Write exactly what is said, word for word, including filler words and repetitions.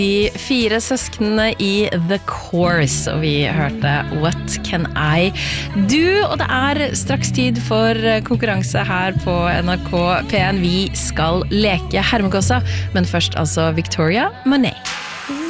De fire søsknene i The Course, og vi hørte What Can I Do? Og det er straks tid for konkurranse her på N R K P en. Vi skal leke Hermegåsa, men først altså Victoria Monet.